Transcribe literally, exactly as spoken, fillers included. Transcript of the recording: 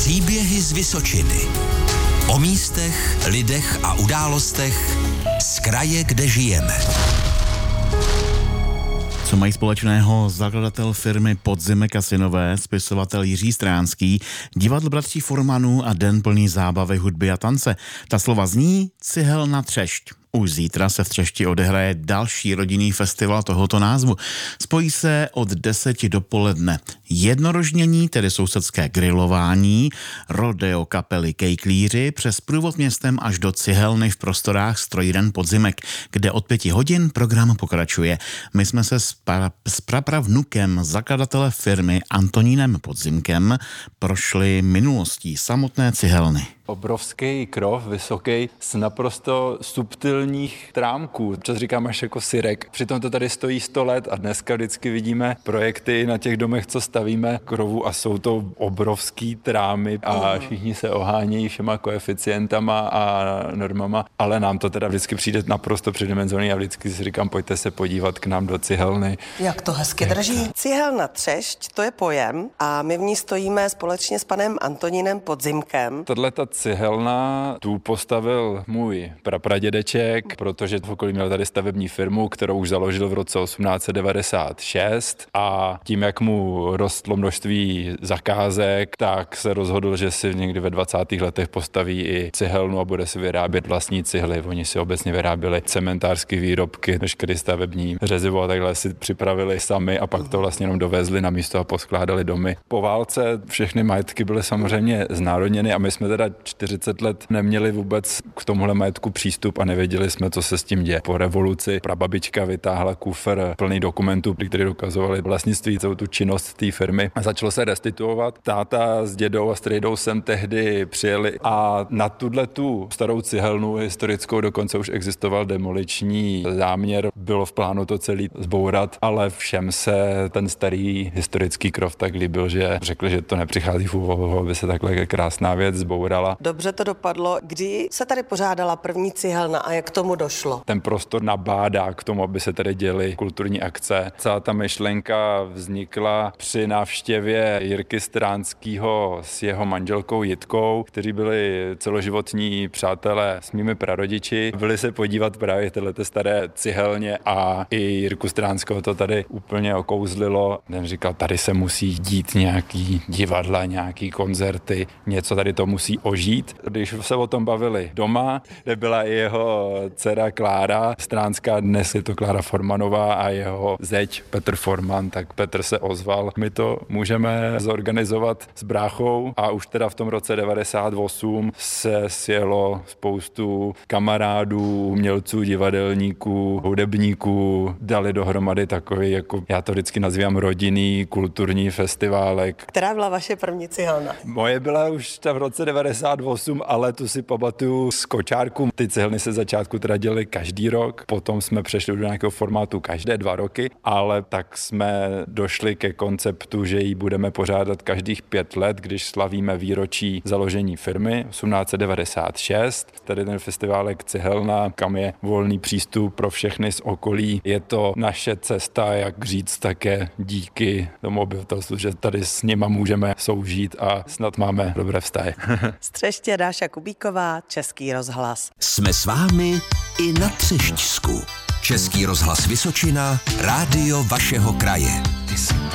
Příběhy z Vysočiny. O místech, lidech a událostech z kraje, kde žijeme. Co mají společného zakladatel firmy Podzimek a synové, spisovatel Jiří Stránský, divadlo bratří Furmanů a den plný zábavy, hudby a tance. Ta slova zní Cihelna Třešť. Už zítra se v Třešti odehraje další rodinný festival tohoto názvu. Spojí se od deseti dopoledne jednorožnění, tedy sousedské grilování, rodeo kapely Kejklíři, přes průvod městem až do cihelny v prostorách strojíren Podzimek, kde od pěti hodin program pokračuje. My jsme se s, pra, s prapravnukem zakladatele firmy Antonínem Podzimkem prošli minulostí samotné cihelny. Obrovský krov, vysoký, z naprosto subtilních trámků. Občas říkám až jako syrek. Přitom to tady stojí sto let a dneska vždycky vidíme projekty na těch domech, co stavíme krovu a jsou to obrovský trámy a všichni se ohánějí všema koeficientama a normama, ale nám to teda vždycky přijde naprosto předimenzovaný a vždycky si říkám, pojďte se podívat k nám do cihelny. Jak to hezky drží. Cihelna Třešť, to je pojem a my v ní stojíme společně s panem Antonínem Podzimkem. Tato cihelna tu postavil můj prapradědeček, protože v okolí měl tady stavební firmu, kterou už založil v roce osmnáct set devadesát šest a tím, jak mu rostlo množství zakázek, tak se rozhodl, že si někdy ve dvacátých letech postaví i cihelnu a bude si vyrábět vlastní cihly. Oni si obecně vyráběli cementářské výrobky, veškeré stavební řezivo a takhle si připravili sami a pak to vlastně jenom dovezli na místo a poskládali domy. Po válce všechny majetky byly samozřejmě znárodněny a my jsme teda čtyřicet let neměli vůbec k tomuhle majetku přístup a nevěděli jsme, co se s tím děje. Po revoluci prababička vytáhla kufr plný dokumentů, který dokazovali vlastnictví, celou tu činnost té firmy a začalo se restituovat. Táta s dědou a strýdou sem tehdy přijeli a na tuhle tu starou cihelnu historickou dokonce už existoval demoliční záměr. Bylo v plánu to celý zbourat, ale všem se ten starý historický krov tak líbil, že řekli, že to nepřichází v úvahu, aby se takhle krásná věc zbourala. Dobře to dopadlo. Kdy se tady pořádala první cihelna a jak k tomu došlo? Ten prostor nabádá k tomu, aby se tady děly kulturní akce. Celá ta myšlenka vznikla při návštěvě Jirky Stránskýho s jeho manželkou Jitkou, kteří byli celoživotní přátelé s mými prarodiči. Byli se podívat právě tyhlete staré cihelně a i Jirku Stránského to tady úplně okouzlilo. Ten říkal, tady se musí dít nějaký divadla, nějaký koncerty, něco tady to musí ožít. Když se o tom bavili doma, kde byla i jeho dcera Klára Stránská, dnes je to Klára Formanová a jeho zeď Petr Forman, tak Petr se ozval. My to můžeme zorganizovat s bráchou a už teda v tom roce devadesát osm se sjelo spoustu kamarádů, umělců, divadelníků, hudebníků, dali dohromady takový, jako já to vždycky nazývám rodinný kulturní festiválek. Která byla vaše první cihelna? Moje byla už ta v roce devadesát osm, ale tu si pamatuju z kočárku. Ty cihelny se začátku teda děly každý rok, potom jsme přešli do nějakého formátu každé dva roky, ale tak jsme došli ke konceptu, že ji budeme pořádat každých pět let, když slavíme výročí založení firmy osmnáct set devadesát šest. Tady ten festiválek Cihelna, kam je volný přístup pro všechny z okolí. Je to naše cesta, jak říct také díky tomu obyvatelstvu, že tady s nima můžeme soužít a snad máme dobré vztahy. Z Třeště Dáša Kubíková, Český rozhlas. Jsme s vámi i na Třešťsku. Český rozhlas Vysočina, rádio vašeho kraje.